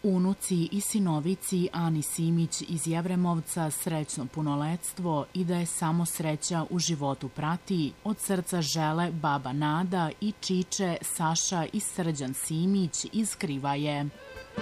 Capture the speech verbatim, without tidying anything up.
Unuci i sinovici Ani Simić iz Jevremovca srećno punoletstvo i da je samo sreća u životu prati, od srca žele baba Nada i čiče Saša i Srđan Simić iz Krivaje.